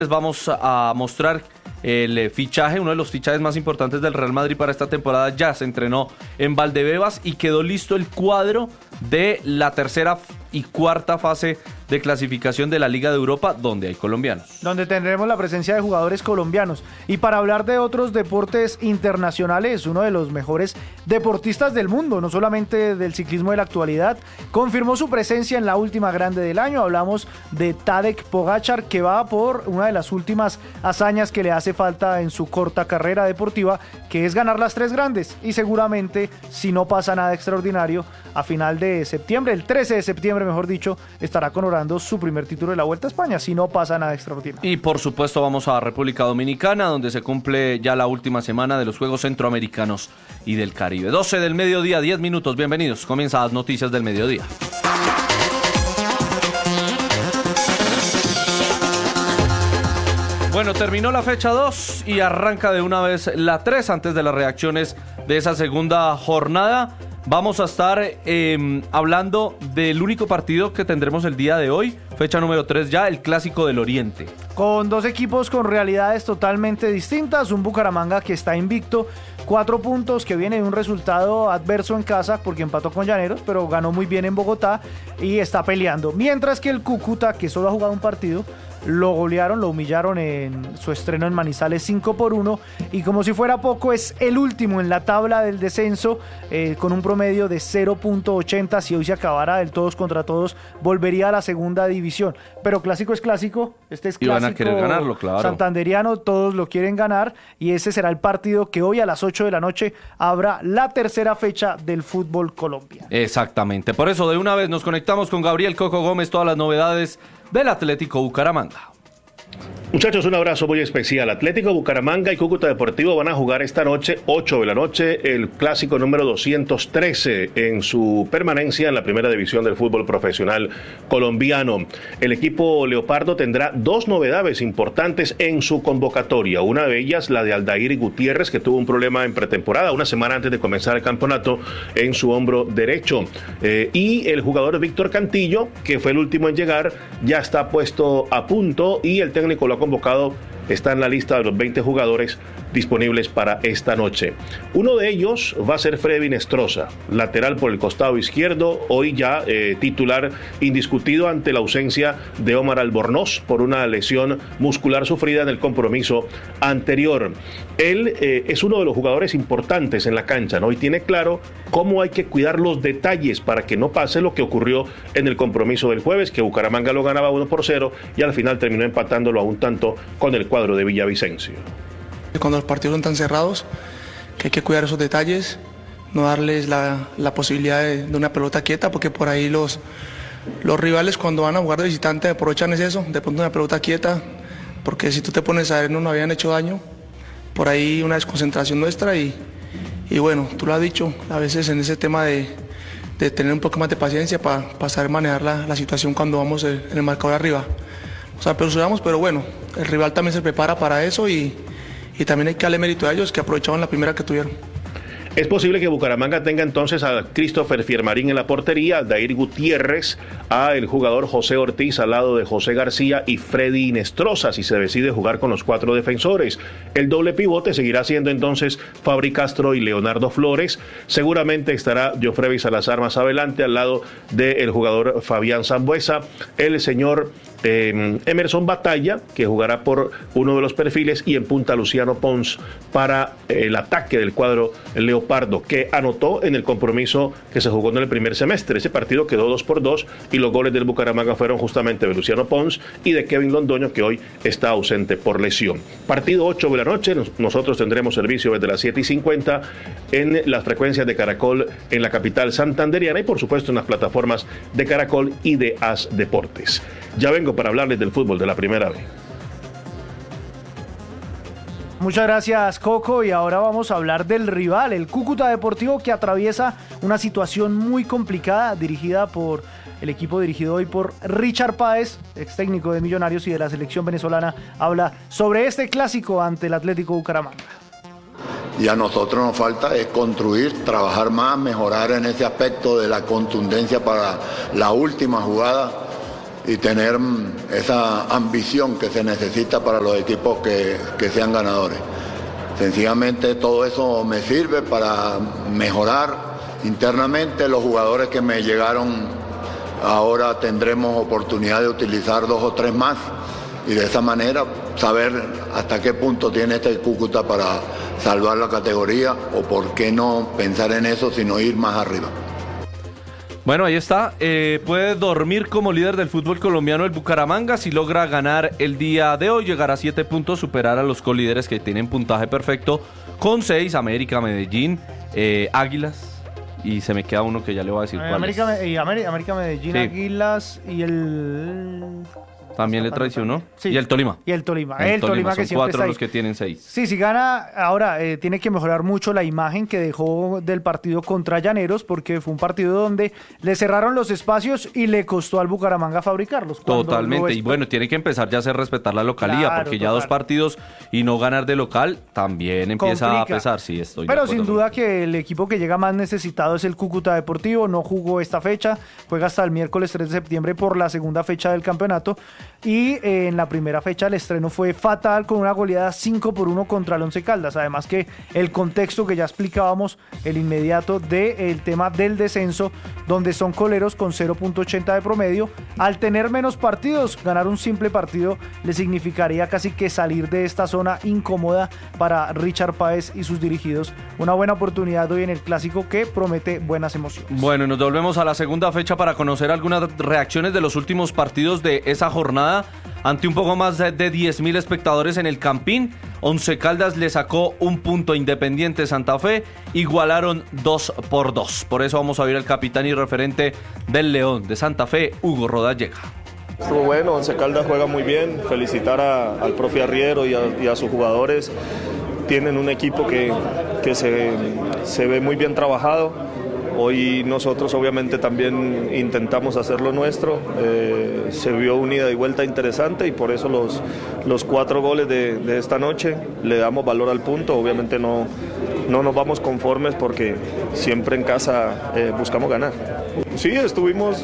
Vamos a mostrar el fichaje, uno de los fichajes más importantes del Real Madrid para esta temporada. Ya se entrenó en Valdebebas y quedó listo el cuadro de la tercera y cuarta fase de clasificación de la Liga de Europa, donde hay colombianos. Donde tendremos la presencia de jugadores colombianos. Y para hablar de otros deportes internacionales, uno de los mejores deportistas del mundo, no solamente del ciclismo de la actualidad, confirmó su presencia en la última grande del año. Hablamos de Tadej Pogačar, que va por una de las últimas hazañas que le hace falta en su corta carrera deportiva, que es ganar las tres grandes. Y seguramente, si no pasa nada extraordinario, a final de septiembre, el 13 de septiembre, mejor dicho, estará coronando su primer título de la Vuelta a España, si no pasa nada extraordinario. Y por supuesto vamos a República Dominicana, donde se cumple ya la última semana de los Juegos Centroamericanos y del Caribe. 12 del mediodía, 10 minutos, bienvenidos. Comienzan las noticias del mediodía. Bueno, terminó la fecha 2 y arranca de una vez la 3 antes de las reacciones de esa segunda jornada. Vamos a estar hablando del único partido que tendremos el día de hoy, fecha número 3 ya, el Clásico del Oriente. Con dos equipos con realidades totalmente distintas, un Bucaramanga que está invicto, 4 puntos, que viene de un resultado adverso en casa porque empató con Llaneros, pero ganó muy bien en Bogotá y está peleando. Mientras que el Cúcuta, que solo ha jugado un partido, lo golearon, lo humillaron en su estreno en Manizales 5-1, y como si fuera poco es el último en la tabla del descenso con un promedio de 0.80. Si hoy se acabara el todos contra todos, volvería a la segunda división, pero clásico es clásico, este es clásico, y van a querer ganarlo, claro, santanderiano, todos lo quieren ganar, y ese será el partido que hoy a las 8 de la noche habrá la tercera fecha del fútbol colombiano. Exactamente, por eso de una vez nos conectamos con Gabriel Coco Gómez, todas las novedades del Atlético Bucaramanga. Muchachos, un abrazo muy especial. Atlético Bucaramanga y Cúcuta Deportivo van a jugar esta noche, 8 de la noche, el clásico número 213 en su permanencia en la primera división del fútbol profesional colombiano. El equipo Leopardo tendrá dos novedades importantes en su convocatoria. Una de ellas, la de Aldair Gutiérrez, que tuvo un problema en pretemporada, una semana antes de comenzar el campeonato, en su hombro derecho. Y el jugador Víctor Cantillo, que fue el último en llegar, ya está puesto a punto y el técnico lo ha convocado, está en la lista de los 20 jugadores disponibles para esta noche. Uno de ellos va a ser Freddy Nestroza, lateral por el costado izquierdo, hoy ya titular indiscutido ante la ausencia de Omar Albornoz por una lesión muscular sufrida en el compromiso anterior. Él es uno de los jugadores importantes en la cancha, ¿no? Y tiene claro cómo hay que cuidar los detalles para que no pase lo que ocurrió en el compromiso del jueves, que Bucaramanga lo ganaba 1-0 y al final terminó empatándolo a un tanto con el cuadro de Villavicencio. Cuando los partidos son tan cerrados, que hay que cuidar esos detalles, no darles la posibilidad de una pelota quieta, porque por ahí los rivales cuando van a jugar de visitante aprovechan eso, de pronto una pelota quieta, porque si tú te pones a ver no nos habían hecho daño, por ahí una desconcentración nuestra y bueno, tú lo has dicho, a veces en ese tema de tener un poco más de paciencia para saber manejar la situación cuando vamos en el marcador arriba. O sea, apresuramos, pero bueno, el rival también se prepara para eso y también hay que darle mérito a ellos que aprovechaban la primera que tuvieron. Es posible que Bucaramanga tenga entonces a Christopher Fiermarín en la portería, a Aldair Gutiérrez, a el jugador José Ortiz al lado de José García y Freddy Nestroza si se decide jugar con los 4 defensores. El doble pivote seguirá siendo entonces Fabri Castro y Leonardo Flores. Seguramente estará Jofrevi Salazar más adelante al lado del jugador Fabián Sambuesa. El señor Emerson Batalla, que jugará por uno de los perfiles, y en punta Luciano Pons para el ataque del cuadro Leopardo, que anotó en el compromiso que se jugó en el primer semestre. Ese partido quedó 2-2 y los goles del Bucaramanga fueron justamente de Luciano Pons y de Kevin Londoño, que hoy está ausente por lesión. Partido 8 de la noche, nosotros tendremos servicio desde las 7:50 en las frecuencias de Caracol en la capital santanderiana y por supuesto en las plataformas de Caracol y de AS Deportes. Ya vengo para hablarles del fútbol de la primera vez. Muchas gracias, Coco, y ahora vamos a hablar del rival, el Cúcuta Deportivo, que atraviesa una situación muy complicada, dirigida por el equipo dirigido hoy por Richard Páez, ex técnico de Millonarios y de la selección venezolana, habla sobre este clásico ante el Atlético Bucaramanga. Y a nosotros nos falta es construir, trabajar más, mejorar en ese aspecto de la contundencia para la última jugada. y tener esa ambición que se necesita para los equipos que sean ganadores. Sencillamente todo eso me sirve para mejorar internamente. Los jugadores que me llegaron ahora tendremos oportunidad de utilizar 2 o 3 más y de esa manera saber hasta qué punto tiene este Cúcuta para salvar la categoría o por qué no pensar en eso sino ir más arriba. Bueno, ahí está. Puede dormir como líder del fútbol colombiano el Bucaramanga si logra ganar el día de hoy, llegar a 7 puntos, superar a los colíderes que tienen puntaje perfecto con 6, América, Medellín, Águilas, y se me queda uno que ya le voy a decir cuál es. América, Medellín, sí. Águilas y el... También le traicionó. Sí. Y el Tolima. Y el Tolima. El Tolima que son 4 los que tienen 6. Sí, si gana, ahora tiene que mejorar mucho la imagen que dejó del partido contra Llaneros, porque fue un partido donde le cerraron los espacios y le costó al Bucaramanga fabricarlos. Totalmente. Y bueno, tiene que empezar ya a hacer respetar la localía, claro, porque ya 2 partidos y no ganar de local también empieza a pesar. Sí, estoy Pero sin duda que el equipo que llega más necesitado es el Cúcuta Deportivo. No jugó esta fecha, juega hasta el miércoles 3 de septiembre por la segunda fecha del campeonato. Y en la primera fecha el estreno fue fatal con una goleada 5-1 contra el Once Caldas. Además que el contexto que ya explicábamos, el inmediato del tema del descenso, donde son coleros con 0.80 de promedio. Al tener menos partidos, ganar un simple partido le significaría casi que salir de esta zona incómoda para Richard Páez y sus dirigidos. Una buena oportunidad hoy en el Clásico que promete buenas emociones. Bueno, nos volvemos a la segunda fecha para conocer algunas reacciones de los últimos partidos de esa jornada. Ante un poco más de 10.000 espectadores en el Campín, Once Caldas le sacó un punto a Independiente Santa Fe, igualaron 2-2. Por eso vamos a ver al capitán y referente del León de Santa Fe, Hugo Rodallega. Estuvo bueno, Once Caldas juega muy bien, felicitar al profe Arriero y a sus jugadores. Tienen un equipo que se ve muy bien trabajado. Hoy nosotros obviamente también intentamos hacer lo nuestro, se vio una ida y vuelta interesante y por eso los 4 goles de esta noche le damos valor al punto. Obviamente no nos vamos conformes porque siempre en casa buscamos ganar. Sí, estuvimos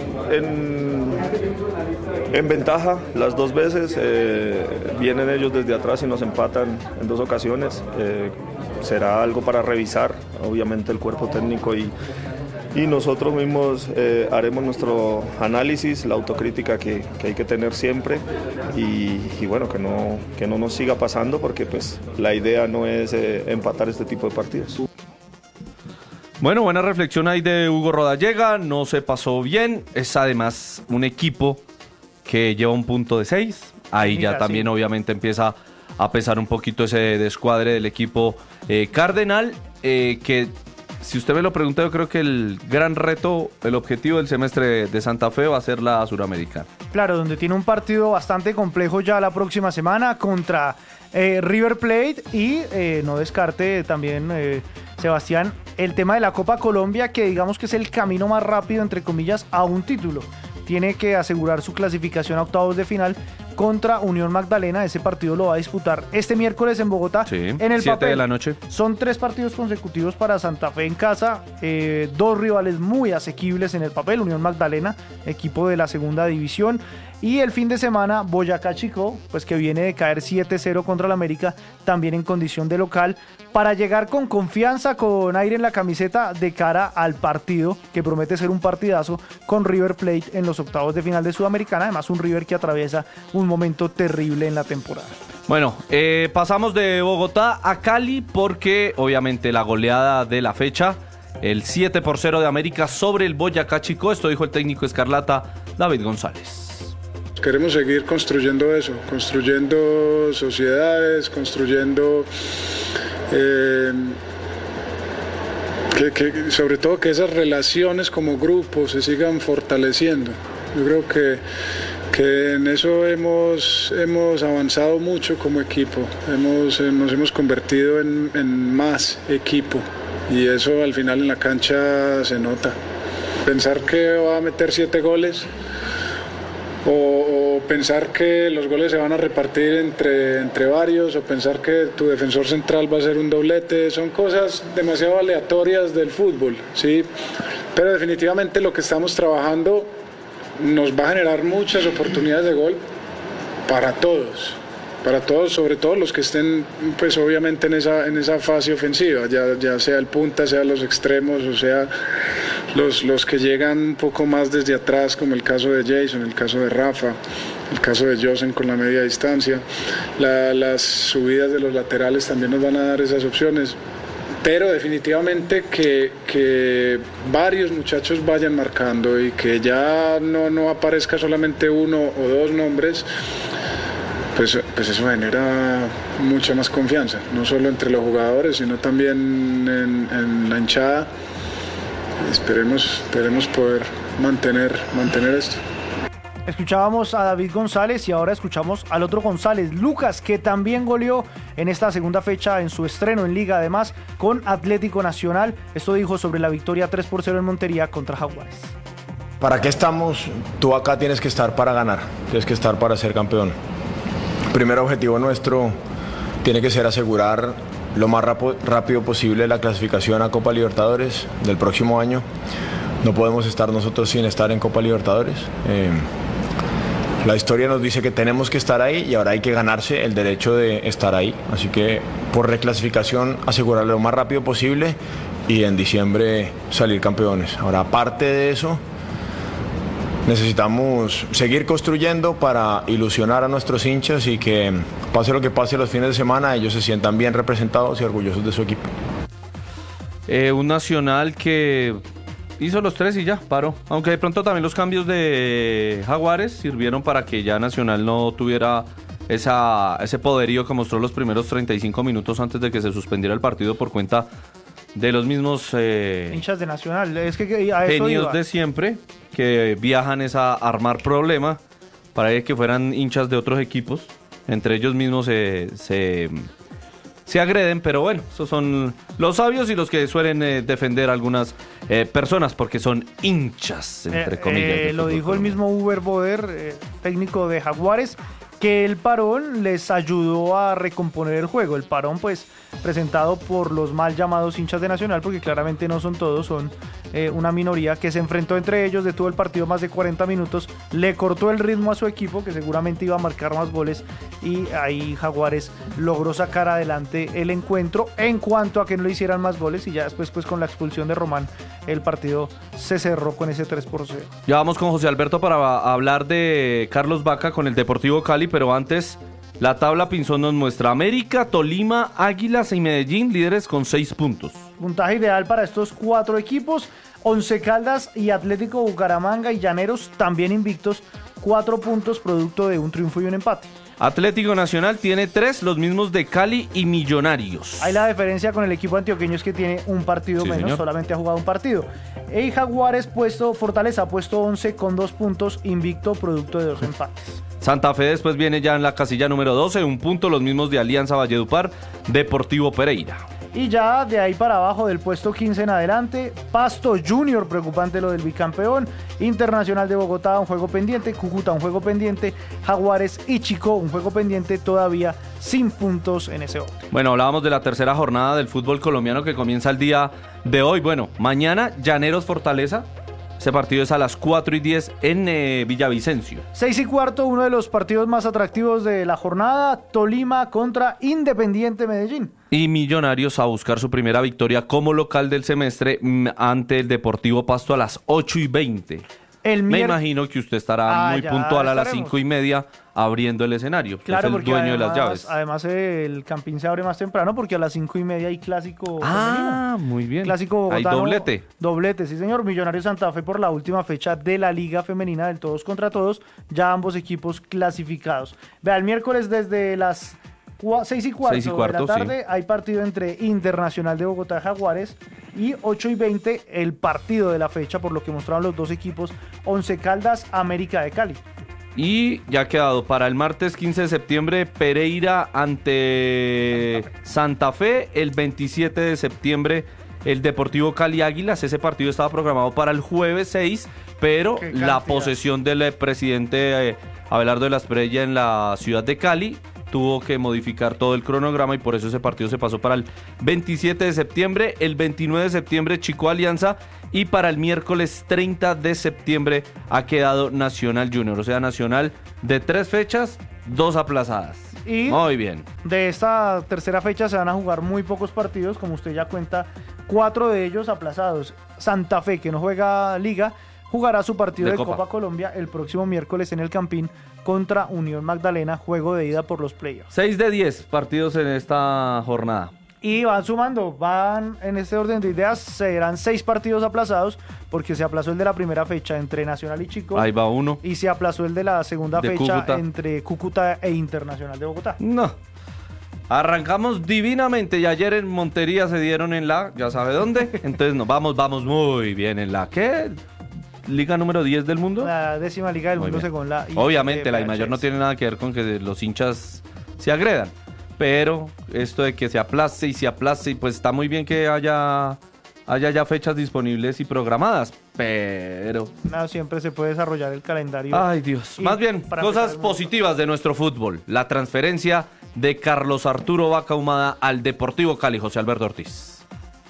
en ventaja las 2 veces, vienen ellos desde atrás y nos empatan en 2 ocasiones, será algo para revisar, obviamente el cuerpo técnico y nosotros mismos haremos nuestro análisis, la autocrítica que hay que tener siempre y bueno, que no nos siga pasando porque pues la idea no es empatar este tipo de partidos. Bueno, buena reflexión ahí de Hugo Rodallega, no se pasó bien, es además un equipo que lleva un punto de 6, ahí ya también obviamente empieza a pesar un poquito ese descuadre del equipo cardenal, que si usted me lo pregunta, yo creo que el gran reto, el objetivo del semestre de Santa Fe va a ser la Suramericana. Claro, donde tiene un partido bastante complejo ya la próxima semana contra River Plate y no descarte también, Sebastián, el tema de la Copa Colombia, que digamos que es el camino más rápido, entre comillas, a un título. Tiene que asegurar su clasificación a octavos de final contra Unión Magdalena. Ese partido lo va a disputar este miércoles en Bogotá. Sí, en el 7 papel, de la noche. Son 3 partidos consecutivos para Santa Fe en casa. 2 rivales muy asequibles en el papel. Unión Magdalena, equipo de la segunda división. Y el fin de semana, Boyacá Chicó, pues que viene de caer 7-0 contra el América, también en condición de local, para llegar con confianza, con aire en la camiseta de cara al partido, que promete ser un partidazo con River Plate en los octavos de final de Sudamericana. Además, un River que atraviesa un momento terrible en la temporada. Bueno, pasamos de Bogotá a Cali porque obviamente la goleada de la fecha, el 7-0 de América sobre el Boyacá Chicó, esto dijo el técnico escarlata David González. Queremos seguir construyendo eso, construyendo sociedades, construyendo sobre todo que esas relaciones como grupo se sigan fortaleciendo. Yo creo que en eso hemos avanzado mucho como equipo, nos hemos convertido en más equipo y eso al final en la cancha se nota. Pensar que va a meter 7 goles o pensar que los goles se van a repartir entre varios, o pensar que tu defensor central va a ser un doblete, son cosas demasiado aleatorias del fútbol, ¿sí? Pero definitivamente lo que estamos trabajando nos va a generar muchas oportunidades de gol para todos, sobre todo los que estén pues obviamente en esa fase ofensiva, ya sea el punta, sea los extremos, o sea los que llegan un poco más desde atrás, como el caso de Jason, el caso de Rafa, el caso de Josen con la media distancia. Las subidas de los laterales también nos van a dar esas opciones, pero definitivamente que varios muchachos vayan marcando y que ya no aparezca solamente uno o dos nombres, pues eso genera mucha más confianza, no solo entre los jugadores, sino también en la hinchada. Esperemos poder mantener esto. Escuchábamos a David González y ahora escuchamos al otro González, Lucas, que también goleó en esta segunda fecha en su estreno en Liga, además con Atlético Nacional. Esto dijo sobre la victoria 3-0 en Montería contra Jaguares. ¿Para qué estamos? Tú acá tienes que estar para ganar, tienes que estar para ser campeón. Primer objetivo nuestro tiene que ser asegurar lo más rápido posible la clasificación a Copa Libertadores del próximo año. No podemos estar nosotros sin estar en Copa Libertadores. La historia nos dice que tenemos que estar ahí y ahora hay que ganarse el derecho de estar ahí. Así que por reclasificación asegurarlo lo más rápido posible y en diciembre salir campeones. Ahora, aparte de eso, necesitamos seguir construyendo para ilusionar a nuestros hinchas y que pase lo que pase los fines de semana, ellos se sientan bien representados y orgullosos de su equipo. Un Nacional que hizo los 3 y ya paró, aunque de pronto también los cambios de Jaguares sirvieron para que ya Nacional no tuviera ese poderío que mostró los primeros 35 minutos antes de que se suspendiera el partido por cuenta de los mismos hinchas de Nacional. Es que a eso genios iba. de siempre que viajan es a armar problema para que fueran hinchas de otros equipos, entre ellos mismos se agreden, pero bueno, esos son los sabios y los que suelen defender a algunas personas porque son hinchas, entre comillas. Lo dijo el mismo Uber Boder, técnico de Jaguares, que el parón les ayudó a recomponer el juego. El parón, pues, presentado por los mal llamados hinchas de Nacional, porque claramente no son todos, son una minoría que se enfrentó entre ellos, detuvo el partido más de 40 minutos, le cortó el ritmo a su equipo, que seguramente iba a marcar más goles, y ahí Jaguares logró sacar adelante el encuentro en cuanto a que no le hicieran más goles, y ya después, pues, con la expulsión de Román, el partido se cerró con ese 3-0. Ya vamos con José Alberto para hablar de Carlos Vaca con el Deportivo Cali, pero antes la tabla Pinzón nos muestra América, Tolima, Águilas y Medellín líderes con 6 puntos. Puntaje ideal para estos 4 equipos. Once Caldas y Atlético Bucaramanga y Llaneros también invictos, 4 puntos producto de un triunfo y un empate. Atlético Nacional tiene 3, los mismos de Cali y Millonarios. Hay la diferencia con el equipo antioqueño, es que tiene un partido menos, señor. Solamente ha jugado un partido. Y Jaguares Fortaleza ha puesto 11 con 2 puntos, invicto producto de 2 empates. Santa Fe después viene ya en la casilla número 12, 1 punto, los mismos de Alianza Valledupar, Deportivo Pereira. Y ya de ahí para abajo del puesto 15 en adelante, Pasto Junior, preocupante lo del bicampeón, Internacional de Bogotá un juego pendiente, Cúcuta un juego pendiente, Jaguares y Chico un juego pendiente, todavía sin puntos en ese orden. Bueno, hablábamos de la tercera jornada del fútbol colombiano que comienza el día de hoy. Bueno, mañana Llaneros Fortaleza. Ese partido es a las 4:10 en Villavicencio. 6:15, uno de los partidos más atractivos de la jornada, Tolima contra Independiente Medellín. Y Millonarios a buscar su primera victoria como local del semestre ante el Deportivo Pasto a las 8:20. Me imagino que usted estará muy puntual a las 5:30 abriendo el escenario. Claro, es el dueño de las llaves. Además, el Campín se abre más temprano porque a las 5:30 hay clásico. Muy bien. Clásico bogotano. Hay doblete. Doblete, sí, señor. Millonarios Santa Fe por la última fecha de la Liga Femenina del todos contra todos. Ya ambos equipos clasificados. Vea, el miércoles desde las 6:15 de la tarde, sí, hay partido entre Internacional de Bogotá Jaguares y 8:20 el partido de la fecha, por lo que mostraron los dos equipos, Once Caldas, América de Cali. Y ya ha quedado para el martes 15 de septiembre Pereira ante Santa Fe, el 27 de septiembre el Deportivo Cali Águilas. Ese partido estaba programado para el jueves 6, pero la posesión del presidente Abelardo de la Espriella en la ciudad de Cali tuvo que modificar todo el cronograma y por eso ese partido se pasó para el 27 de septiembre, el 29 de septiembre Chico Alianza y para el miércoles 30 de septiembre ha quedado Nacional Junior, o sea, Nacional de 3 fechas, 2 aplazadas. Y muy bien. De esta tercera fecha se van a jugar muy pocos partidos, como usted ya cuenta, 4 de ellos aplazados. Santa Fe, que no juega Liga, jugará su partido de Copa Colombia el próximo miércoles en el Campín contra Unión Magdalena, juego de ida por los playoffs. 6 de 10 partidos en esta jornada. Y van sumando, van en este orden de ideas, serán 6 partidos aplazados, porque se aplazó el de la primera fecha entre Nacional y Chico. Ahí va uno. Y se aplazó el de la segunda fecha Cúcuta. entre Cúcuta e Internacional de Bogotá. No. Arrancamos divinamente y ayer en Montería se dieron en la, ya sabe dónde. Entonces nos vamos muy bien en la, ¿qué? Liga número 10 del mundo. La 10ª Liga del mundo según la... Obviamente la I-Mayor no tiene nada que ver con que los hinchas se agredan. Pero esto de que se aplace y pues está muy bien que haya ya fechas disponibles y programadas, pero... No, siempre se puede desarrollar el calendario. Ay, Dios. Más bien, cosas positivas de nuestro fútbol. La transferencia de Carlos Arturo Vaca Humada al Deportivo Cali, José Alberto Ortiz.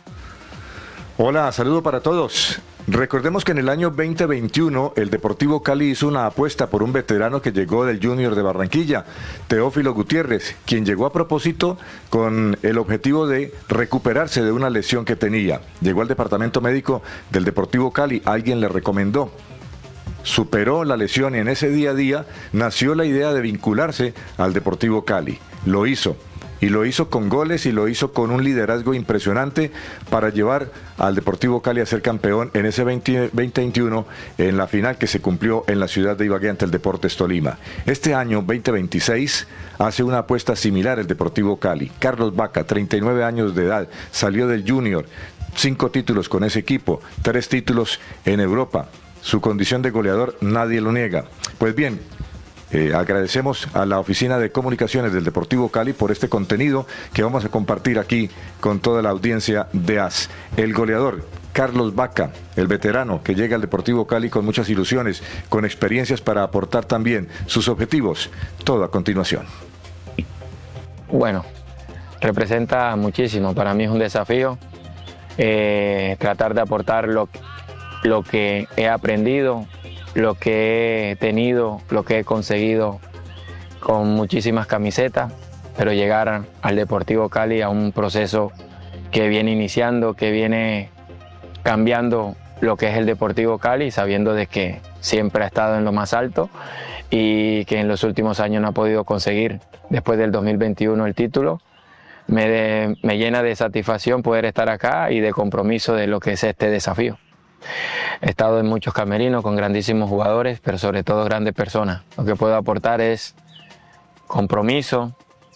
Hola, saludo para todos. Recordemos que en el año 2021 el Deportivo Cali hizo una apuesta por un veterano que llegó del Junior de Barranquilla, Teófilo Gutiérrez, quien llegó a propósito con el objetivo de recuperarse de una lesión que tenía. Llegó al departamento médico del Deportivo Cali, alguien le recomendó. Superó la lesión y en ese día a día nació la idea de vincularse al Deportivo Cali. Lo hizo. Y lo hizo con goles y lo hizo con un liderazgo impresionante para llevar al Deportivo Cali a ser campeón en ese 2021 en la final que se cumplió en la ciudad de Ibagué ante el Deportes Tolima. Este año 2026 hace una apuesta similar el Deportivo Cali. Carlos Vaca, 39 años de edad, salió del Junior, 5 títulos con ese equipo, 3 títulos en Europa. Su condición de goleador nadie lo niega. Pues bien, agradecemos a la Oficina de Comunicaciones del Deportivo Cali por este contenido que vamos a compartir aquí con toda la audiencia de AS. El goleador Carlos Vaca, el veterano que llega al Deportivo Cali con muchas ilusiones, con experiencias para aportar también sus objetivos. Todo a continuación. Bueno, representa muchísimo. Para mí es un desafío tratar de aportar lo que he aprendido, lo que he tenido, lo que he conseguido con muchísimas camisetas, pero llegar al Deportivo Cali a un proceso que viene iniciando, que viene cambiando lo que es el Deportivo Cali, sabiendo de que siempre ha estado en lo más alto y que en los últimos años no ha podido conseguir, después del 2021, el título. Me llena de satisfacción poder estar acá y de compromiso de lo que es este desafío. He estado en muchos camerinos con grandísimos jugadores, pero sobre todo grandes personas. Lo que puedo aportar es compromiso,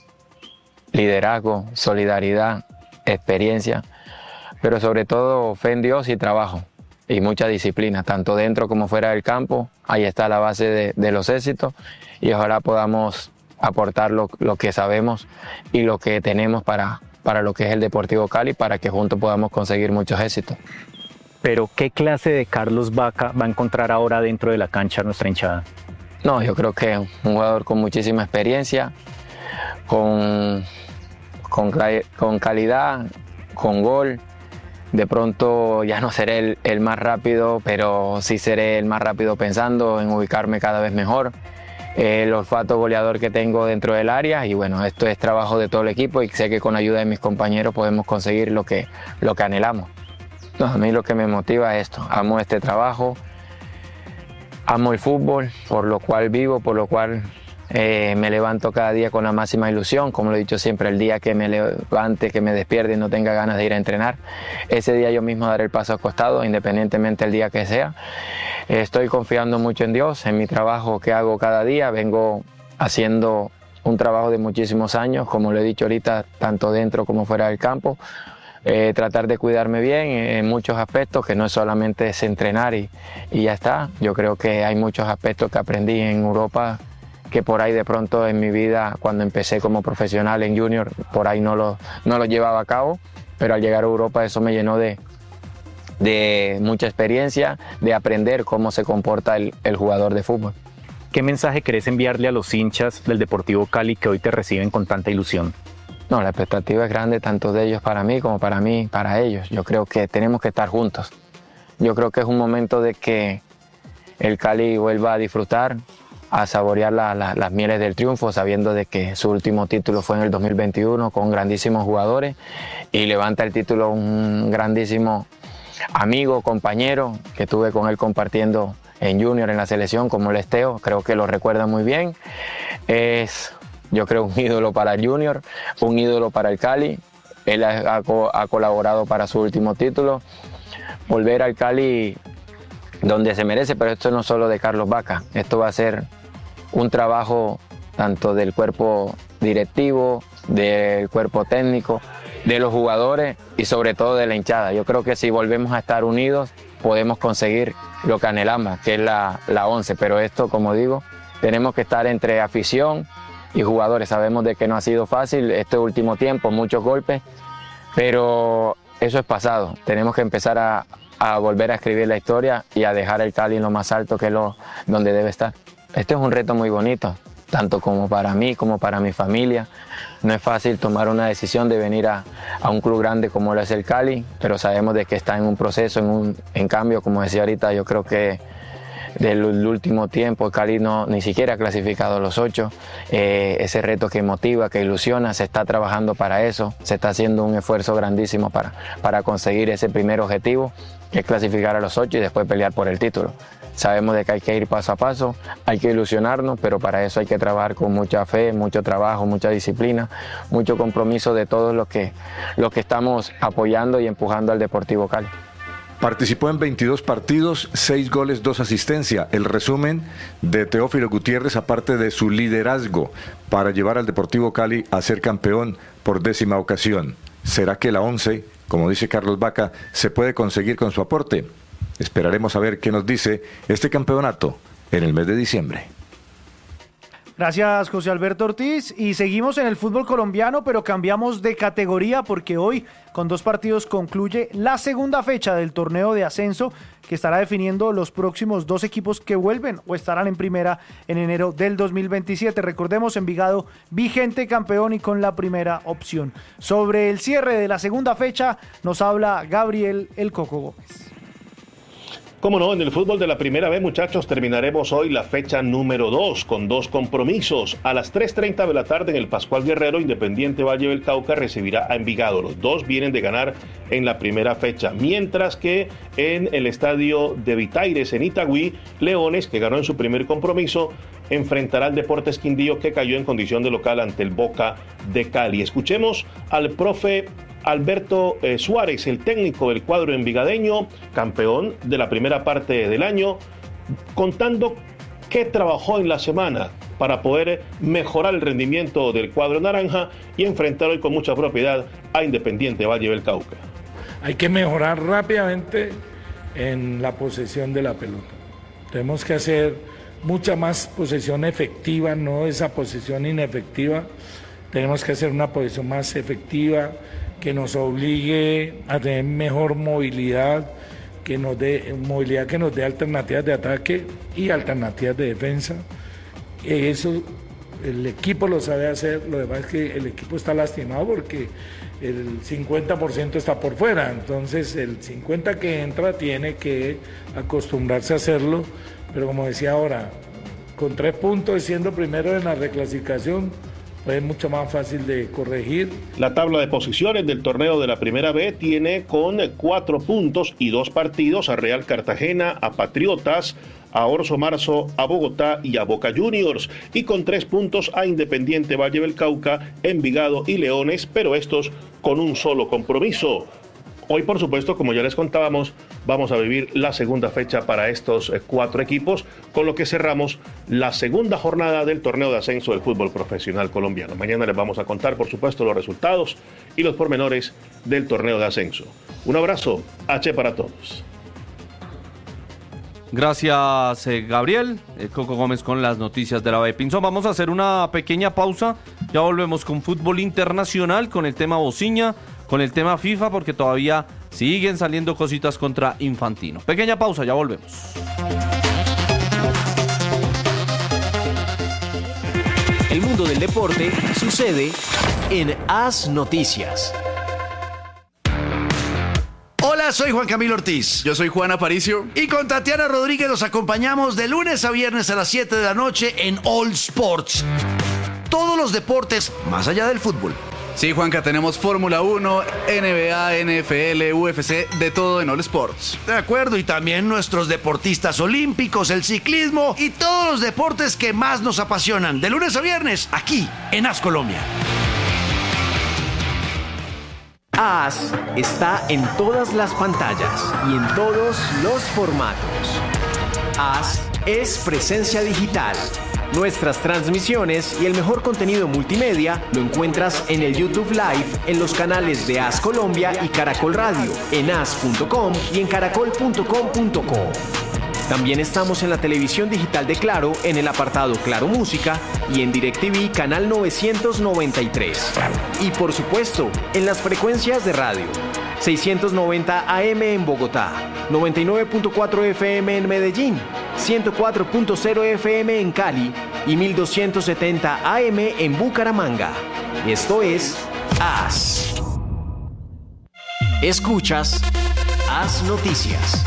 liderazgo, solidaridad, experiencia, pero sobre todo fe en Dios y trabajo y mucha disciplina, tanto dentro como fuera del campo. Ahí está la base de los éxitos y ojalá podamos aportar lo que sabemos y lo que tenemos para lo que es el Deportivo Cali, para que juntos podamos conseguir muchos éxitos. Pero ¿qué clase de Carlos Vaca va a encontrar ahora dentro de la cancha nuestra hinchada? No, yo creo que un jugador con muchísima experiencia, con calidad, con gol. De pronto ya no seré el más rápido, pero sí seré el más rápido pensando en ubicarme cada vez mejor. El olfato goleador que tengo dentro del área y bueno, esto es trabajo de todo el equipo y sé que con ayuda de mis compañeros podemos conseguir lo que anhelamos. No, a mí lo que me motiva es esto, amo este trabajo, amo el fútbol, por lo cual vivo, por lo cual me levanto cada día con la máxima ilusión. Como lo he dicho siempre, el día que me levante, que me despierte y no tenga ganas de ir a entrenar, ese día yo mismo daré el paso al costado, independientemente del día que sea. Estoy confiando mucho en Dios, en mi trabajo que hago cada día. Vengo haciendo un trabajo de muchísimos años, como lo he dicho ahorita, tanto dentro como fuera del campo. Tratar de cuidarme bien en muchos aspectos, que no es solamente es entrenar y ya está. Yo creo que hay muchos aspectos que aprendí en Europa que por ahí de pronto en mi vida, cuando empecé como profesional en Junior, por ahí no lo llevaba a cabo, pero al llegar a Europa eso me llenó de mucha experiencia, de aprender cómo se comporta el jugador de fútbol. ¿qué mensaje querés enviarle a los hinchas del Deportivo Cali que hoy te reciben con tanta ilusión? No, la expectativa es grande, tanto de ellos para mí como para mí, para ellos. Yo creo que tenemos que estar juntos. Yo creo que es un momento de que el Cali vuelva a disfrutar, a saborear las mieles del triunfo, sabiendo de que su último título fue en el 2021 con grandísimos jugadores y levanta el título un grandísimo amigo, compañero, que tuve con él compartiendo en Junior, en la selección, como Lesteo. Creo que lo recuerda muy bien. Es, yo creo, un ídolo para el Junior, un ídolo para el Cali. Él ha colaborado para su último título. Volver al Cali donde se merece, pero esto no solo de Carlos Vaca, esto va a ser un trabajo tanto del cuerpo directivo, del cuerpo técnico, de los jugadores y sobre todo de la hinchada. Yo creo que si volvemos a estar unidos podemos conseguir lo que anhelamos, que es la 11, pero esto, como digo, tenemos que estar entre afición y jugadores. Sabemos de que no ha sido fácil este último tiempo, muchos golpes, pero eso es pasado. Tenemos que empezar a volver a escribir la historia y a dejar el Cali en lo más alto, que es donde debe estar. Este es un reto muy bonito, tanto como para mí, como para mi familia. No es fácil tomar una decisión de venir a un club grande como lo es el Cali, pero sabemos de que está en un proceso, en cambio, como decía ahorita, yo creo que del último tiempo el Cali ni siquiera ha clasificado a los 8. Ese reto que motiva, que ilusiona, se está trabajando para eso, se está haciendo un esfuerzo grandísimo para conseguir ese primer objetivo, que es clasificar a los 8 y después pelear por el título. Sabemos de que hay que ir paso a paso, hay que ilusionarnos, pero para eso hay que trabajar con mucha fe, mucho trabajo, mucha disciplina, mucho compromiso de todos los que estamos apoyando y empujando al Deportivo Cali. Participó en 22 partidos, 6 goles, 2 asistencias. El resumen de Teófilo Gutiérrez, aparte de su liderazgo para llevar al Deportivo Cali a ser campeón por 10ª ocasión. ¿Será que la 11, como dice Carlos Vaca, se puede conseguir con su aporte? Esperaremos a ver qué nos dice este campeonato en el mes de diciembre. Gracias, José Alberto Ortiz. Y seguimos en el fútbol colombiano, pero cambiamos de categoría porque hoy, con 2 partidos, concluye la segunda fecha del torneo de ascenso, que estará definiendo los próximos 2 equipos que vuelven o estarán en primera en enero del 2027. Recordemos, Envigado vigente campeón y con la primera opción. Sobre el cierre de la segunda fecha nos habla Gabriel El Coco Gómez. Cómo no, en el fútbol de la primera B, muchachos, terminaremos hoy la fecha número 2 con 2 compromisos. A las 3:30 de la tarde en el Pascual Guerrero, Independiente Valle del Cauca recibirá a Envigado. Los 2 vienen de ganar en la primera fecha. Mientras que en el estadio de Vitaires en Itagüí, Leones, que ganó en su primer compromiso, enfrentará al Deportes Quindío, que cayó en condición de local ante el Boca de Cali. Escuchemos al profe Alberto Suárez, el técnico del cuadro envigadeño, campeón de la primera parte del año, contando qué trabajó en la semana para poder mejorar el rendimiento del cuadro naranja y enfrentar hoy con mucha propiedad a Independiente Valle del Cauca. Hay que mejorar rápidamente en la posesión de la pelota. Tenemos que hacer mucha más posesión efectiva, no esa posesión inefectiva. Tenemos que hacer una posesión más efectiva, que nos obligue a tener mejor movilidad, que nos dé alternativas de ataque y alternativas de defensa. Eso el equipo lo sabe hacer, lo demás es que el equipo está lastimado porque el 50% está por fuera, entonces el 50% que entra tiene que acostumbrarse a hacerlo, pero como decía ahora, con 3 puntos y siendo primero en la reclasificación, pues es mucho más fácil de corregir. La tabla de posiciones del torneo de la Primera B tiene con 4 puntos y 2 partidos a Real Cartagena, a Patriotas, a Orso Marzo, a Bogotá y a Boca Juniors, y con 3 puntos a Independiente Valle del Cauca, Envigado y Leones, pero estos con un solo compromiso. Hoy, por supuesto, como ya les contábamos, vamos a vivir la segunda fecha para estos 4 equipos, con lo que cerramos la segunda jornada del torneo de ascenso del fútbol profesional colombiano. Mañana les vamos a contar, por supuesto, los resultados y los pormenores del torneo de ascenso. Un abrazo, H para todos. Gracias, Gabriel. Coco Gómez con las noticias de la B. Pinzón, vamos a hacer una pequeña pausa. Ya volvemos con fútbol internacional, con el tema Bociña, con el tema FIFA, porque todavía siguen saliendo cositas contra Infantino. Pequeña pausa, ya volvemos. mundo del deporte sucede en As Noticias. Hola, soy Juan Camilo Ortiz. Yo soy Juan Aparicio. Y con Tatiana Rodríguez los acompañamos de lunes a viernes a las 7 de la noche en All Sports. Todos los deportes más allá del fútbol. Sí, Juanca, tenemos Fórmula 1, NBA, NFL, UFC, de todo en All Sports. De acuerdo, y también nuestros deportistas olímpicos, el ciclismo y todos los deportes que más nos apasionan. De lunes a viernes, aquí en As Colombia. As está en todas las pantallas y en todos los formatos. As es presencia digital. Nuestras transmisiones y el mejor contenido multimedia lo encuentras en el YouTube Live, en los canales de As Colombia y Caracol Radio, en as.com y en caracol.com.co. También estamos en la televisión digital de Claro, en el apartado Claro Música y en DirecTV canal 993. Y por supuesto, en las frecuencias de radio. 690 AM en Bogotá, 99.4 FM en Medellín, 104.0 FM en Cali y 1270 AM en Bucaramanga. Esto es As. Escuchas As Noticias.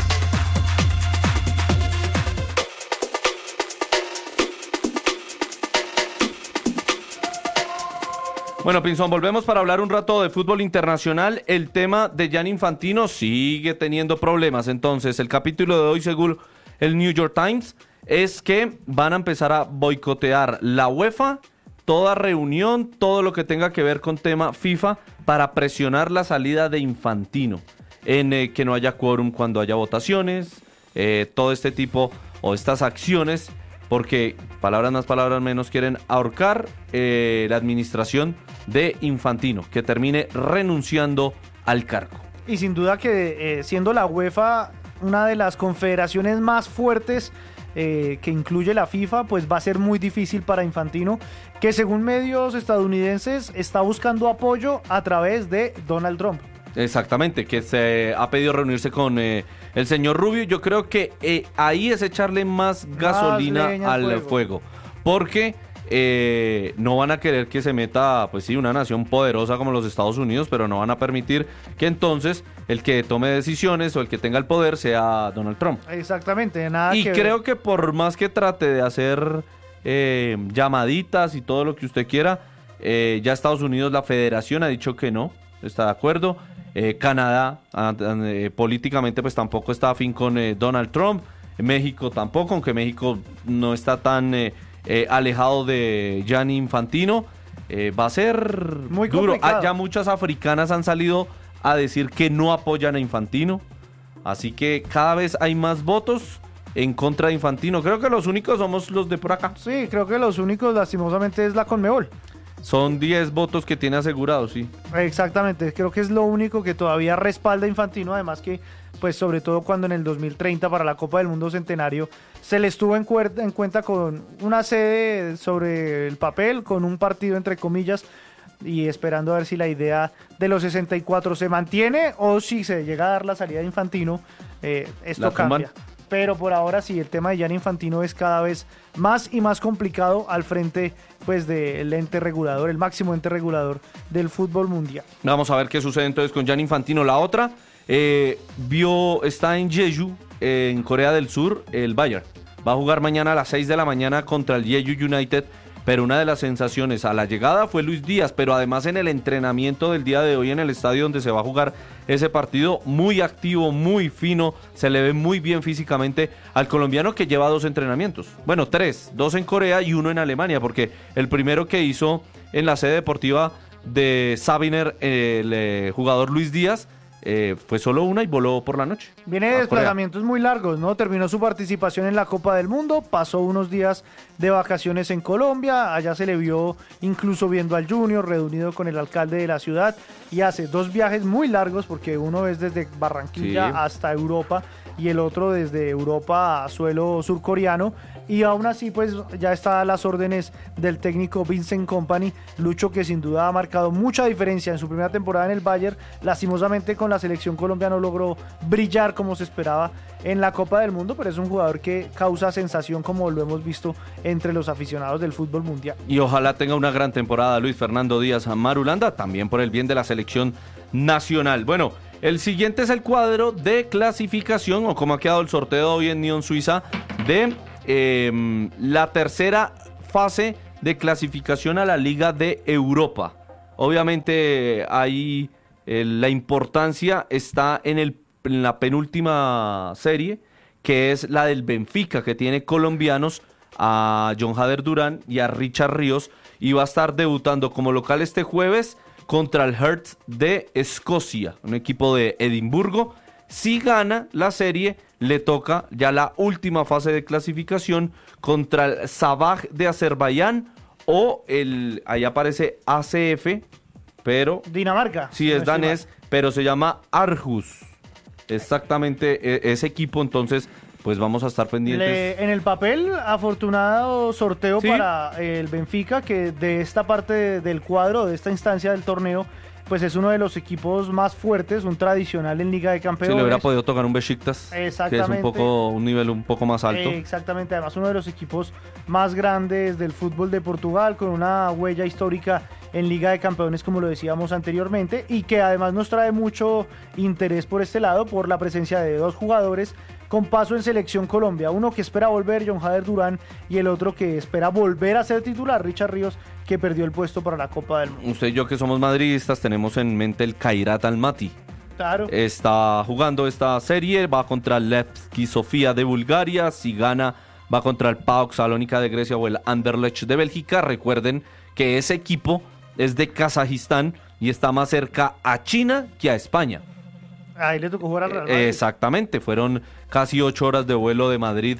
Bueno, Pinzón, volvemos para hablar un rato de fútbol internacional. El tema de Gianni Infantino sigue teniendo problemas. Entonces, el capítulo de hoy, según el New York Times, es que van a empezar a boicotear la UEFA, toda reunión, todo lo que tenga que ver con tema FIFA, para presionar la salida de Infantino, en que no haya quórum cuando haya votaciones, todo este tipo o estas acciones, porque, palabras más, palabras menos, quieren ahorcar la administración de Infantino, que termine renunciando al cargo. Y sin duda que siendo la UEFA una de las confederaciones más fuertes que incluye la FIFA, pues va a ser muy difícil para Infantino, que según medios estadounidenses está buscando apoyo a través de Donald Trump. Exactamente, que se ha pedido reunirse con el señor Rubio. Yo creo que ahí es echarle más gasolina al fuego, porque no van a querer que se meta, pues sí, una nación poderosa como los Estados Unidos, pero no van a permitir que entonces el que tome decisiones o el que tenga el poder sea Donald Trump. Exactamente, nada y que creo ver. que por más que trate de hacer llamaditas y todo lo que usted quiera, ya Estados Unidos, la federación, ha dicho que no está de acuerdo. Canadá políticamente pues tampoco está afín con Donald Trump. México tampoco, aunque México no está tan alejado de Gianni Infantino. Va a ser muy duro. Ya muchas africanas han salido a decir que no apoyan a Infantino, así que cada vez hay más votos en contra de Infantino. Creo que los únicos somos los de por acá. Sí, creo que los únicos lastimosamente es la Conmebol. Son 10 votos que tiene asegurados, sí. Exactamente, creo que es lo único que todavía respalda a Infantino, además que, pues sobre todo cuando en el 2030 para la Copa del Mundo Centenario se le estuvo en cuenta con una sede sobre el papel, con un partido entre comillas, y esperando a ver si la idea de los 64 se mantiene o si se llega a dar la salida de Infantino, esto cambia. Pero por ahora sí, el tema de Gianni Infantino es cada vez más y más complicado al frente pues del ente regulador, el máximo ente regulador del fútbol mundial. Vamos a ver qué sucede entonces con Gianni Infantino. La otra, está en Jeju, en Corea del Sur, el Bayern. Va a jugar mañana a las 6 de la mañana contra el Jeju United, pero una de las sensaciones a la llegada fue Luis Díaz, pero además en el entrenamiento del día de hoy en el estadio donde se va a jugar ese partido, muy activo, muy fino, se le ve muy bien físicamente al colombiano, que lleva 2 entrenamientos, bueno, 3, 2 en Corea y 1 en Alemania, porque el primero que hizo en la sede deportiva de Sabiner, el jugador Luis Díaz, fue solo una y voló por la noche. Viene de desplazamientos muy largos, ¿no? Terminó su participación en la Copa del Mundo, pasó unos días de vacaciones en Colombia, allá se le vio incluso viendo al Junior, reunido con el alcalde de la ciudad, y hace 2 viajes muy largos, porque uno es desde Barranquilla hasta Europa, y el otro desde Europa a suelo surcoreano, y aún así pues ya está a las órdenes del técnico Vincent Kompany, Lucho, que sin duda ha marcado mucha diferencia en su primera temporada en el Bayern, lastimosamente con la selección colombiana no logró brillar como se esperaba en la Copa del Mundo, pero es un jugador que causa sensación como lo hemos visto entre los aficionados del fútbol mundial. Y ojalá tenga una gran temporada Luis Fernando Díaz Marulanda, también por el bien de la selección nacional. Bueno, el siguiente es el cuadro de clasificación, o como ha quedado el sorteo hoy en Nyon, Suiza, de la tercera fase de clasificación a la Liga de Europa. Obviamente ahí la importancia está en la penúltima serie, que es la del Benfica, que tiene colombianos a John Jader Durán y a Richard Ríos, y va a estar debutando como local este jueves contra el Hearts de Escocia, un equipo de Edimburgo. Si gana la serie, le toca ya la última fase de clasificación contra el Sabah de Azerbaiyán o ahí aparece ACF, pero... Dinamarca. Sí, es danés, pero se llama Aarhus. Exactamente, ese equipo, entonces, pues vamos a estar pendientes. En el papel, afortunado sorteo ¿Sí? para el Benfica, que de esta parte del cuadro, de esta instancia del torneo, pues es uno de los equipos más fuertes, un tradicional en Liga de Campeones. Si le hubiera podido tocar un Besiktas, que es un nivel un poco más alto. Exactamente, además uno de los equipos más grandes del fútbol de Portugal, con una huella histórica en Liga de Campeones, como lo decíamos anteriormente, y que además nos trae mucho interés por este lado, por la presencia de dos jugadores con paso en Selección Colombia, uno que espera volver, John Jader Durán, y el otro que espera volver a ser titular, Richard Ríos, que perdió el puesto para la Copa del Mundo. Usted y yo, que somos madridistas, tenemos en mente el Kairat Almaty. Claro. Está jugando esta serie, va contra el Levski Sofía de Bulgaria. Si gana, va contra el PAOK Salónica de Grecia o el Anderlecht de Bélgica. Recuerden que ese equipo es de Kazajistán y está más cerca a China que a España. Ahí le tocó jugar al Real Madrid. Exactamente, fueron casi 8 horas de vuelo de Madrid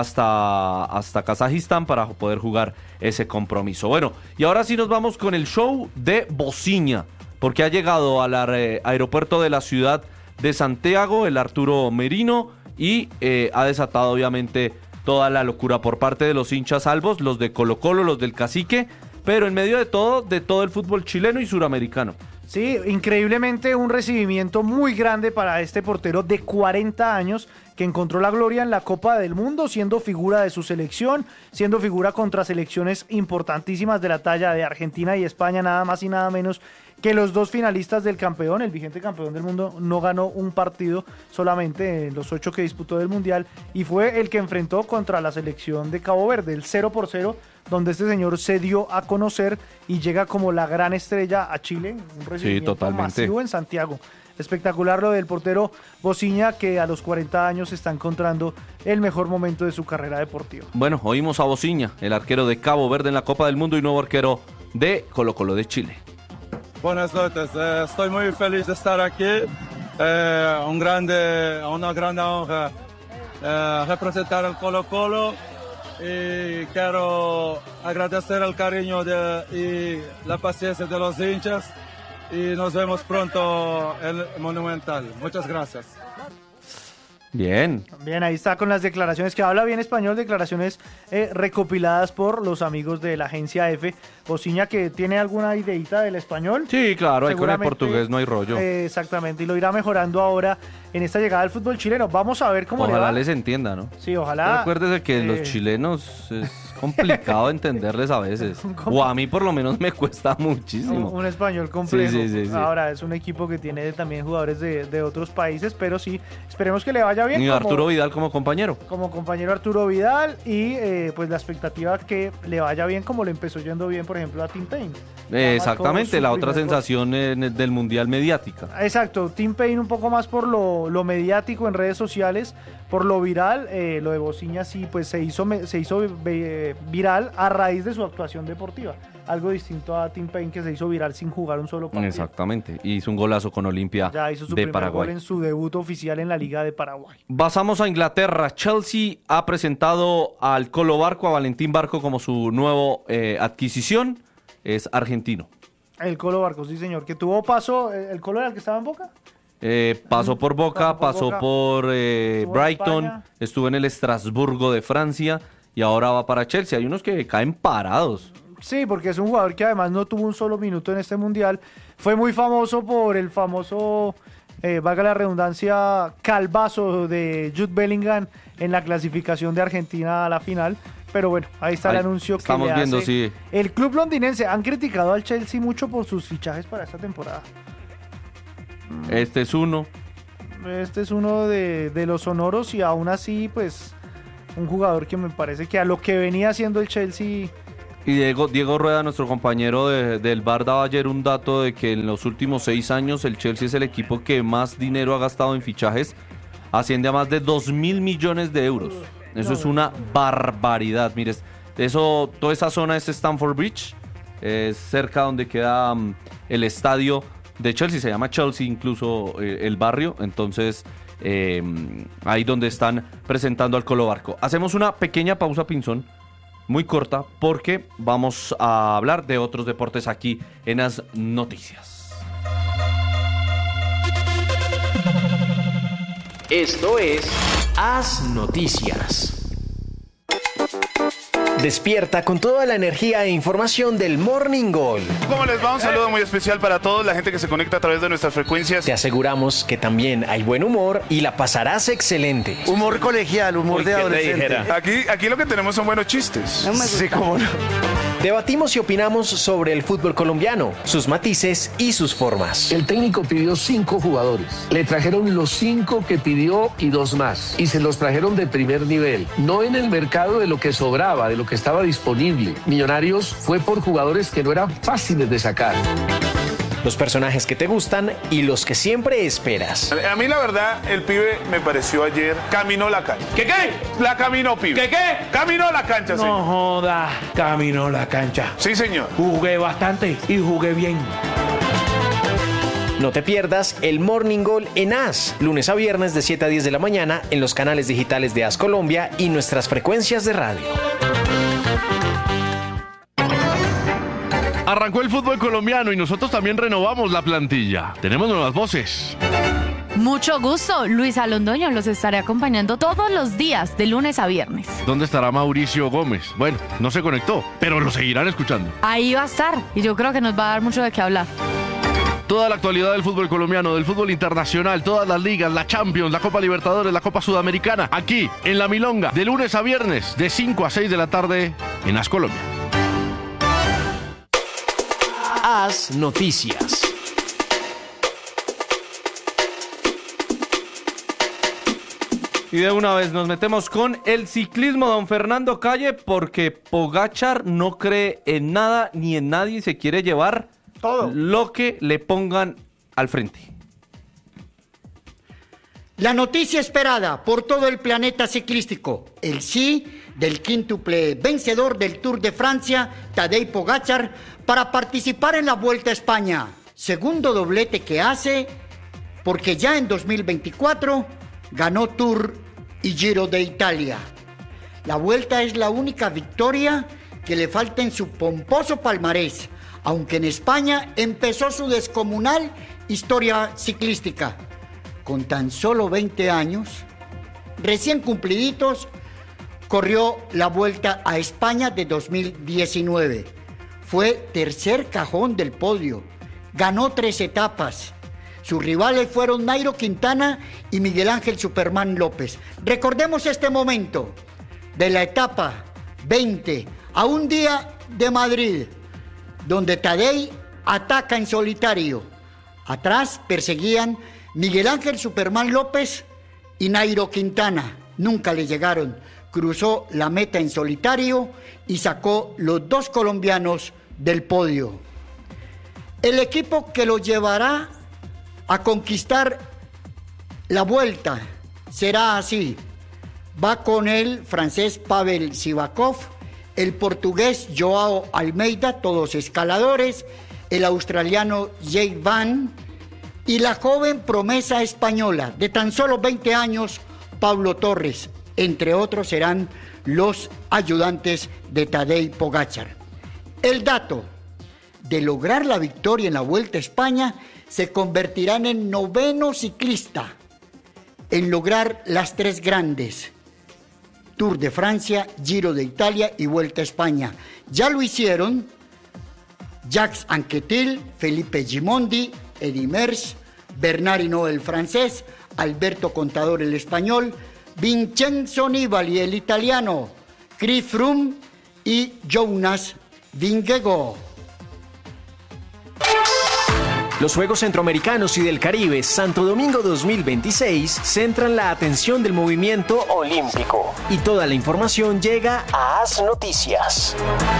hasta Kazajistán para poder jugar ese compromiso. Bueno, y ahora sí nos vamos con el show de Bociña, porque ha llegado al aeropuerto de la ciudad de Santiago el Arturo Merino y ha desatado obviamente toda la locura por parte de los hinchas albos, los de Colo-Colo, los del Cacique, pero en medio de todo el fútbol chileno y suramericano. Sí, increíblemente un recibimiento muy grande para este portero de 40 años que encontró la gloria en la Copa del Mundo, siendo figura de su selección, siendo figura contra selecciones importantísimas de la talla de Argentina y España, nada más y nada menos que los dos finalistas del campeón. El vigente campeón del mundo no ganó un partido, solamente en los 8 que disputó del Mundial, y fue el que enfrentó contra la selección de Cabo Verde, el 0-0, donde este señor se dio a conocer y llega como la gran estrella a Chile, un recibimiento masivo en Santiago. Espectacular lo del portero Bociña, que a los 40 años está encontrando el mejor momento de su carrera deportiva. Bueno, oímos a Bociña, el arquero de Cabo Verde en la Copa del Mundo y nuevo arquero de Colo-Colo de Chile. Buenas noches, estoy muy feliz de estar aquí. Una grande honra representar al Colo-Colo. Y quiero agradecer el cariño y la paciencia de los hinchas y nos vemos pronto en el Monumental. Muchas gracias. Bien, ahí está con las declaraciones, que habla bien español, declaraciones recopiladas por los amigos de la agencia F. Bociña, que tiene alguna ideita del español. Sí, claro, ahí con el portugués no hay rollo. Exactamente, y lo irá mejorando ahora en esta llegada al fútbol chileno. Vamos a ver cómo le va. Ojalá les entienda, ¿no? Sí, ojalá. Recuérdese que los chilenos es complicado entenderles a veces. O a mí por lo menos me cuesta muchísimo. Un español complejo. Sí. Ahora es un equipo que tiene también jugadores de otros países, pero sí, esperemos que le vaya bien. Y Arturo Vidal como compañero. Como compañero Arturo Vidal, y pues la expectativa que le vaya bien como le empezó yendo bien, por ejemplo, a Tim Payne. Exactamente, la otra sensación del Mundial mediática. Exacto, Tim Payne un poco más por lo mediático en redes sociales, por lo viral. Lo de Bociña sí, pues se hizo viral a raíz de su actuación deportiva. Algo distinto a Tim Payne, que se hizo viral sin jugar un solo partido. Exactamente, y hizo un golazo con Olimpia de Paraguay. Ya hizo su primer gol en su debut oficial en la Liga de Paraguay. Pasamos a Inglaterra. Chelsea ha presentado al Colo Barco, a Valentín Barco, como su nuevo adquisición. Es argentino. El Colo Barco, sí señor, que tuvo paso. ¿El Colo era el que estaba en Boca? Pasó por Boca, pasó por Brighton, estuvo en el Estrasburgo de Francia y ahora va para Chelsea. Hay unos que caen parados. Sí, porque es un jugador que además no tuvo un solo minuto en este mundial. Fue muy famoso por el famoso valga la redundancia, calvazo de Jude Bellingham en la clasificación de Argentina a la final. Pero bueno, ahí está el anuncio que estamos le viendo, hace sí. el club londinense. Han criticado al Chelsea mucho por sus fichajes para esta temporada. Este es uno. Este es uno de los sonoros y aún así, pues, un jugador que me parece que a lo que venía haciendo el Chelsea... Y Diego Rueda, nuestro compañero del VAR, daba ayer un dato de que en los últimos 6 años el Chelsea es el equipo que más dinero ha gastado en fichajes. Asciende a más de 2.000 millones de euros. Eso es una barbaridad. Mire, toda esa zona es Stamford Bridge, es cerca donde queda el estadio de Chelsea, se llama Chelsea incluso el barrio, entonces ahí donde están presentando al Colo Barco. Hacemos una pequeña pausa, Pinzón, muy corta, porque vamos a hablar de otros deportes aquí en las noticias. Esto es Haz Noticias. Despierta con toda la energía e información del Morning Goal. ¿Cómo les va? Un saludo muy especial para todos, la gente que se conecta a través de nuestras frecuencias. Te aseguramos que también hay buen humor y la pasarás excelente. Humor colegial, humor de adolescente. Aquí lo que tenemos son buenos chistes. Sí, cómo no. Debatimos y opinamos sobre el fútbol colombiano, sus matices y sus formas. El técnico pidió 5 jugadores. Le trajeron los 5 que pidió y 2 más. Y se los trajeron de primer nivel. No en el mercado de lo que sobraba, de lo que estaba disponible. Millonarios fue por jugadores que no eran fáciles de sacar. Los personajes que te gustan y los que siempre esperas. A mí la verdad, el pibe me pareció ayer, caminó la cancha. ¿Qué? La caminó, pibe. ¿Qué? Caminó la cancha, señor. No joda, caminó la cancha. Sí, señor. Jugué bastante y jugué bien. No te pierdas el Morning Goal en AS, lunes a viernes de 7 a 10 de la mañana en los canales digitales de AS Colombia y nuestras frecuencias de radio. Arrancó el fútbol colombiano y nosotros también renovamos la plantilla. Tenemos nuevas voces. Mucho gusto, Luisa Londoño. Los estaré acompañando todos los días, de lunes a viernes. ¿Dónde estará Mauricio Gómez? Bueno, no se conectó, pero lo seguirán escuchando. Ahí va a estar y yo creo que nos va a dar mucho de qué hablar. Toda la actualidad del fútbol colombiano, del fútbol internacional, todas las ligas, la Champions, la Copa Libertadores, la Copa Sudamericana, aquí en La Milonga, de lunes a viernes, de 5 a 6 de la tarde en AS Colombia. Haz Noticias. Y de una vez nos metemos con el ciclismo, don Fernando Calle, porque Pogačar no cree en nada ni en nadie y se quiere llevar todo lo que le pongan al frente. La noticia esperada por todo el planeta ciclístico, el sí del quíntuple vencedor del Tour de Francia, Tadej Pogačar, para participar en la Vuelta a España. Segundo doblete que hace, porque ya en 2024 ganó Tour y Giro de Italia. La Vuelta es la única victoria que le falta en su pomposo palmarés, aunque en España empezó su descomunal historia ciclística. Con tan solo 20 años, recién cumpliditos, corrió la Vuelta a España de 2019. Fue tercer cajón del podio, ganó 3 etapas. Sus rivales fueron Nairo Quintana y Miguel Ángel Superman López. Recordemos este momento de la etapa 20 a un día de Madrid, donde Tadej ataca en solitario. Atrás perseguían Miguel Ángel Superman López y Nairo Quintana. Nunca le llegaron. Cruzó la meta en solitario y sacó los 2 colombianos del podio. El equipo que lo llevará a conquistar la Vuelta será así. Va con el francés Pavel Sivakov, el portugués Joao Almeida, todos escaladores, el australiano Jake Van y la joven promesa española de tan solo 20 años, Pablo Torres. Entre otros serán los ayudantes de Tadej Pogačar. El dato de lograr la victoria en la Vuelta a España se convertirá en el 9º ciclista en lograr las 3 grandes: Tour de Francia, Giro de Italia y Vuelta a España. Ya lo hicieron Jacques Anquetil, Felipe Gimondi, Eddy Merckx, Bernard Hinault el francés, Alberto Contador el español, Vincenzo Nibali el italiano, Chris Froome y Jonas Vingegaard. Los Juegos Centroamericanos y del Caribe Santo Domingo 2026 centran la atención del movimiento olímpico. Y toda la información llega a AS Noticias.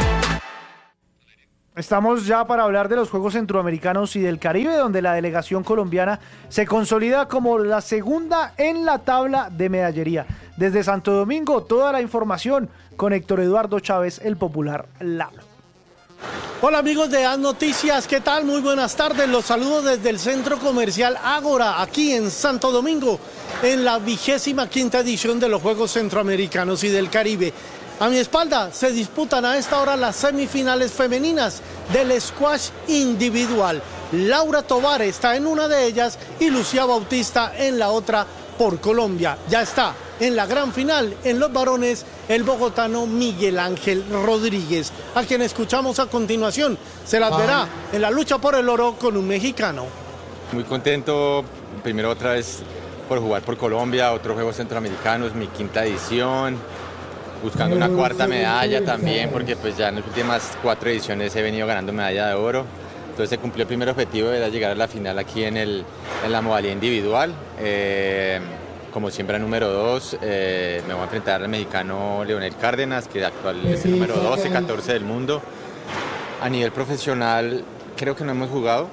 Estamos ya para hablar de los Juegos Centroamericanos y del Caribe, donde la delegación colombiana se consolida como la segunda en la tabla de medallería. Desde Santo Domingo, toda la información con Héctor Eduardo Chávez, el popular Lalo. Hola amigos de AS Noticias, ¿qué tal? Muy buenas tardes, los saludo desde el Centro Comercial Ágora, aquí en Santo Domingo, en la 25ª edición de los Juegos Centroamericanos y del Caribe. A mi espalda se disputan a esta hora las semifinales femeninas del squash individual. Laura Tovar está en una de ellas y Lucía Bautista en la otra por Colombia. Ya está en la gran final en los varones el bogotano Miguel Ángel Rodríguez, a quien escuchamos a continuación. Se las verá en la lucha por el oro con un mexicano. Muy contento, primero otra vez por jugar por Colombia, otros Juegos Centroamericanos, mi 5ª edición. Buscando una 4ª medalla también, porque pues ya en las últimas 4 ediciones he venido ganando medalla de oro. Entonces se cumplió el primer objetivo, era llegar a la final aquí en la modalidad individual. Como siempre número 2, me voy a enfrentar al mexicano Leonel Cárdenas, que actual es el número 12, 14 del mundo. A nivel profesional creo que no hemos jugado.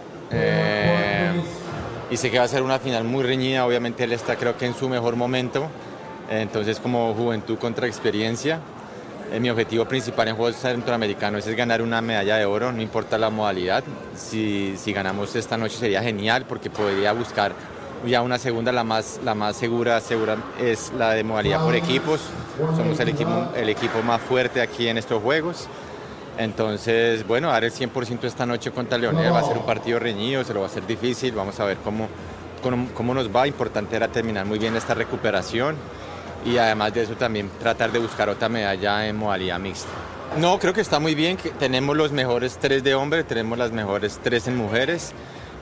Y sé que va a ser una final muy reñida, obviamente él está creo que en su mejor momento. Entonces, como juventud contra experiencia, mi objetivo principal en Juegos Centroamericanos es ganar una medalla de oro, no importa la modalidad. Si ganamos esta noche sería genial porque podría buscar ya una segunda, la más segura es la de modalidad por equipos. Somos el equipo más fuerte aquí en estos Juegos. Entonces, bueno, dar el 100% esta noche contra Leonel, va a ser un partido reñido, se lo va a hacer difícil, vamos a ver cómo nos va. Importante era terminar muy bien esta recuperación. Y además de eso también tratar de buscar otra medalla en modalidad mixta. No, creo que está muy bien, que tenemos los mejores 3 de hombres, tenemos las mejores 3 en mujeres.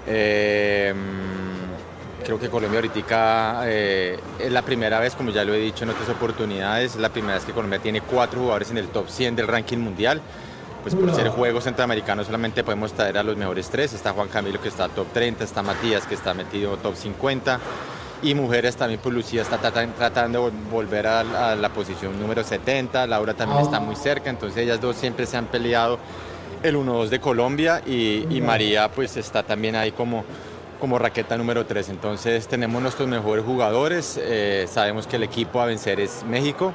Creo que Colombia ahorita es la primera vez, como ya lo he dicho en otras oportunidades, es la primera vez que Colombia tiene 4 jugadores en el top 100 del ranking mundial. Pues por ser Juegos Centroamericanos solamente podemos traer a los mejores 3. Está Juan Camilo que está top 30, está Matías que está metido top 50. Y mujeres también, pues Lucía está tratando de volver a la posición número 70, Laura también está muy cerca, entonces ellas dos siempre se han peleado el 1-2 de Colombia y María pues está también ahí como raqueta número 3, entonces tenemos nuestros mejores jugadores, sabemos que el equipo a vencer es México,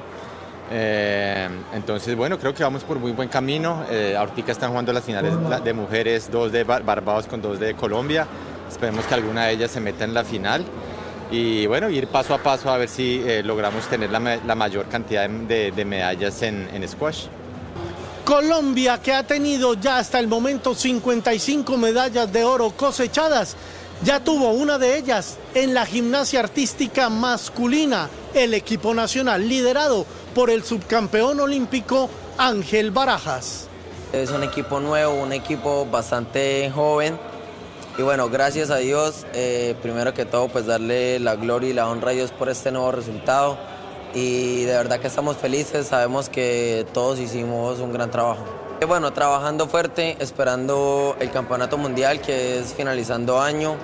entonces bueno, creo que vamos por muy buen camino, ahorita están jugando las finales de mujeres, 2 de Barbados con 2 de Colombia, esperemos que alguna de ellas se meta en la final. Y bueno, ir paso a paso a ver si logramos tener la mayor cantidad de medallas en squash. Colombia, que ha tenido ya hasta el momento 55 medallas de oro cosechadas, ya tuvo una de ellas en la gimnasia artística masculina, el equipo nacional liderado por el subcampeón olímpico Ángel Barajas. Es un equipo nuevo, un equipo bastante joven. Y bueno, gracias a Dios, primero que todo, pues darle la gloria y la honra a Dios por este nuevo resultado. Y de verdad que estamos felices, sabemos que todos hicimos un gran trabajo. Y bueno, trabajando fuerte, esperando el campeonato mundial, que es finalizando año.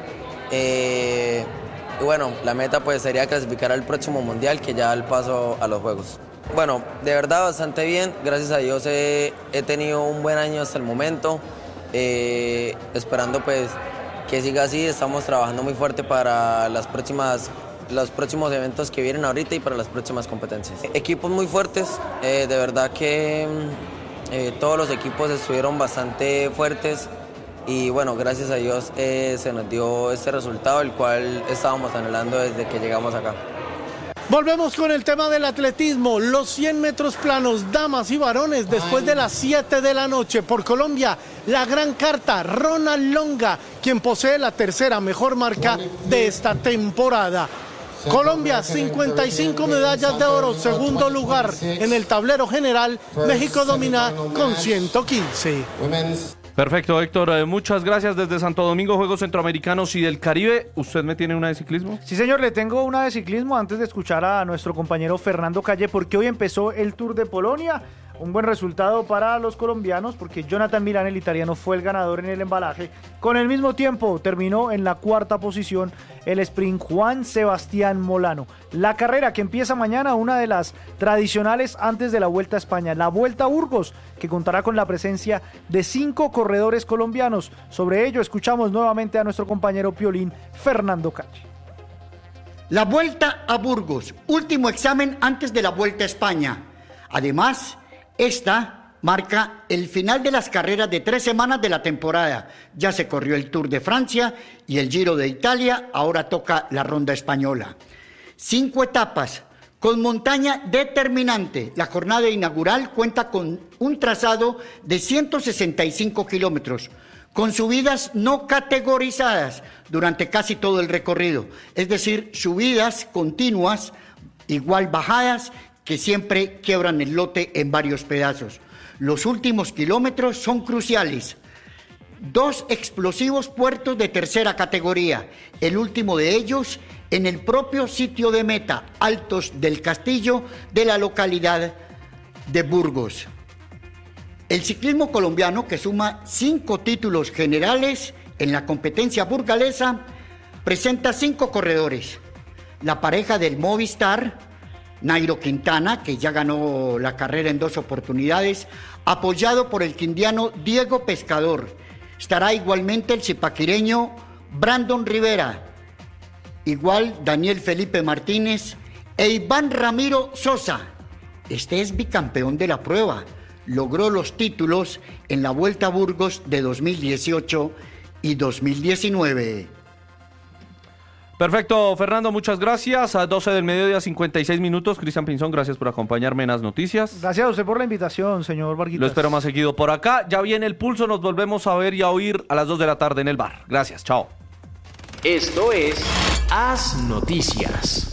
Y bueno, la meta pues sería clasificar al próximo mundial, que ya al paso a los Juegos. Bueno, de verdad bastante bien, gracias a Dios he tenido un buen año hasta el momento. Esperando pues que siga así, estamos trabajando muy fuerte para los próximos eventos que vienen ahorita y para las próximas competencias. Equipos muy fuertes, de verdad que todos los equipos estuvieron bastante fuertes y bueno, gracias a Dios se nos dio este resultado, el cual estábamos anhelando desde que llegamos acá. Volvemos con el tema del atletismo, los 100 metros planos, damas y varones, después de las 7 de la noche por Colombia, la gran carta, Ronald Longa, quien posee la tercera mejor marca de esta temporada. Colombia, 55 medallas de oro, segundo lugar en el tablero general, México domina con 115. Perfecto, Héctor. Muchas gracias desde Santo Domingo, Juegos Centroamericanos y del Caribe. ¿Usted me tiene una de ciclismo? Sí, señor, le tengo una de ciclismo antes de escuchar a nuestro compañero Fernando Calle, porque hoy empezó el Tour de Polonia. Un buen resultado para los colombianos porque Jonathan Milán, el italiano, fue el ganador en el embalaje. Con el mismo tiempo terminó en la cuarta posición el sprint Juan Sebastián Molano. La carrera que empieza mañana, una de las tradicionales antes de la Vuelta a España, la Vuelta a Burgos, que contará con la presencia de 5 corredores colombianos. Sobre ello escuchamos nuevamente a nuestro compañero Piolín, Fernando Calle. La Vuelta a Burgos, último examen antes de la Vuelta a España. Además, esta marca el final de las carreras de 3 semanas de la temporada. Ya se corrió el Tour de Francia y el Giro de Italia, ahora toca la Ronda Española. 5 etapas con montaña determinante. La jornada inaugural cuenta con un trazado de 165 kilómetros, con subidas no categorizadas durante casi todo el recorrido. Es decir, subidas continuas, igual bajadas, que siempre quiebran el lote en varios pedazos. Los últimos kilómetros son cruciales. 2 explosivos puertos de tercera categoría, el último de ellos en el propio sitio de meta, Altos del Castillo, de la localidad de Burgos. El ciclismo colombiano, que suma 5 títulos generales en la competencia burgalesa, presenta 5 corredores. La pareja del Movistar, Nairo Quintana, que ya ganó la carrera en 2 oportunidades, apoyado por el quindiano Diego Pescador. Estará igualmente el zipaquireño Brandon Rivera, igual Daniel Felipe Martínez e Iván Ramiro Sosa. Este es bicampeón de la prueba. Logró los títulos en la Vuelta a Burgos de 2018 y 2019. Perfecto, Fernando, muchas gracias. A 12 del mediodía, 56 minutos. Cristian Pinzón, gracias por acompañarme en las noticias. Gracias a usted por la invitación, señor Varguitas. Lo espero más seguido por acá. Ya viene el pulso, nos volvemos a ver y a oír a las 2 de la tarde en el bar. Gracias, chao. Esto es Haz Noticias.